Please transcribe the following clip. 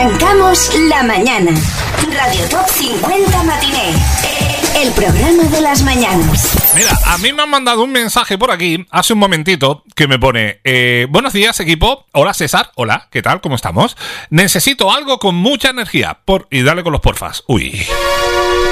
Arrancamos la mañana. Radio Top 50 Matiné. El programa de las mañanas. Mira, a mí me han mandado un mensaje por aquí hace un momentito que me pone: buenos días, equipo. Hola, César. Hola, ¿qué tal? ¿Cómo estamos? Necesito algo con mucha energía. Y dale con los porfas. Uy.